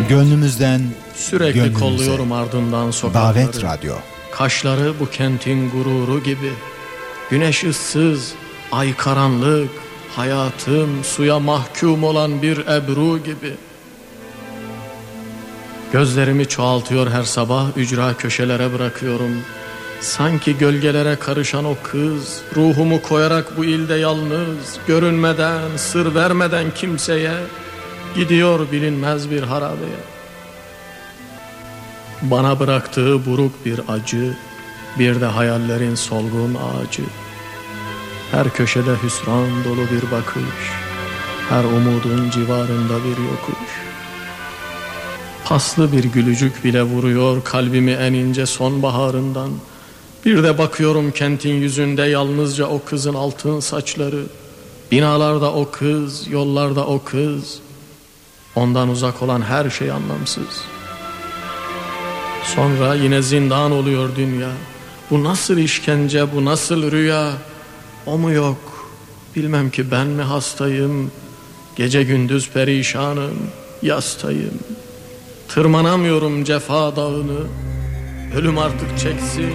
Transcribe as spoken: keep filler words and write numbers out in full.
Gönlümüzden Sürekli gönlümüze. kolluyorum ardından sokakları. Davet Radyo. Kaşları bu kentin gururu gibi. Güneş ıssız, ay karanlık. Hayatım suya mahkum olan bir ebru gibi. Gözlerimi çoğaltıyor her sabah, ücra köşelere bırakıyorum. Sanki gölgelere karışan o kız, ruhumu koyarak bu ilde yalnız, görünmeden, sır vermeden kimseye, gidiyor bilinmez bir harabeye. Bana bıraktığı buruk bir acı, bir de hayallerin solgun ağacı. Her köşede hüsran dolu bir bakış, her umudun civarında bir yokuş. Paslı bir gülücük bile vuruyor kalbimi en ince sonbaharından. Bir de bakıyorum kentin yüzünde yalnızca o kızın altın saçları. Binalarda o kız, yollarda o kız. Ondan uzak olan her şey anlamsız. Sonra yine zindan oluyor dünya. Bu nasıl işkence, bu nasıl rüya? O mu yok? Bilmem ki ben mi hastayım? Gece gündüz perişanım, yastayım. Tırmanamıyorum cefa dağını. Ölüm artık çeksin.